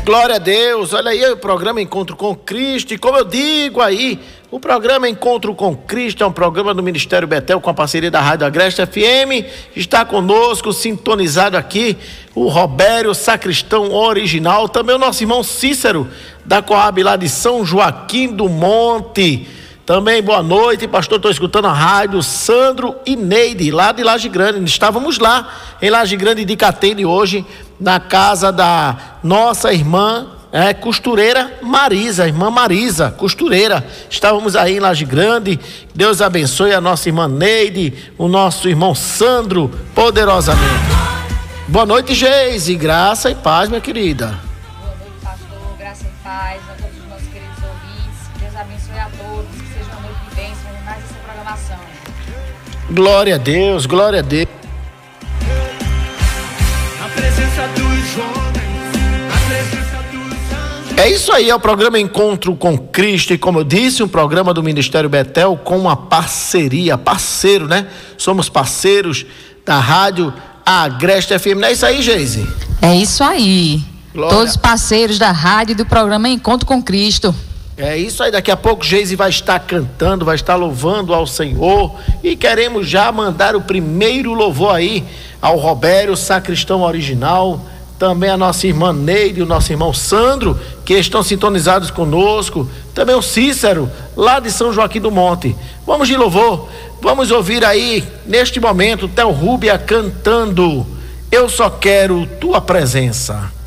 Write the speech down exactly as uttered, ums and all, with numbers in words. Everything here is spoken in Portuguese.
Glória a Deus, olha aí o programa Encontro com Cristo, e como eu digo aí, o programa Encontro com Cristo é um programa do Ministério Betel com a parceria da Rádio Agreste F M. Está conosco, sintonizado aqui, o Robério Sacristão Original, também o nosso irmão Cícero, da Coab lá de São Joaquim do Monte. Também boa noite, pastor, estou escutando a rádio. Sandro e Neide, lá de Laje Grande. Estávamos lá em Laje Grande de Catene hoje, na casa da nossa irmã é, costureira Marisa, irmã Marisa, costureira. Estávamos aí em Laje Grande. Deus abençoe a nossa irmã Neide, o nosso irmão Sandro, poderosamente. Boa noite, Geise, graça e paz, minha querida. Boa noite, pastor, graça e paz a todos os nossos queridos ouvintes. Deus abençoe a todos, que seja uma noite de bênção em mais essa programação. Glória a Deus, glória a Deus. A presença dos homens, a presença dos anjos. É isso aí, é o programa Encontro com Cristo, e como eu disse, um programa do Ministério Betel com uma parceria, parceiro, né? Somos parceiros da Rádio Agreste F M, não é isso aí, Geise? É isso aí. Glória. Todos parceiros da rádio e do programa Encontro com Cristo. É isso aí, daqui a pouco Geise vai estar cantando, vai estar louvando ao Senhor, e queremos já mandar o primeiro louvor aí ao Robério Sacristão Original, também a nossa irmã Neide e o nosso irmão Sandro, que estão sintonizados conosco, também o Cícero, lá de São Joaquim do Monte. Vamos de louvor, vamos ouvir aí, neste momento, Theo Rúbia cantando Eu Só Quero Tua Presença.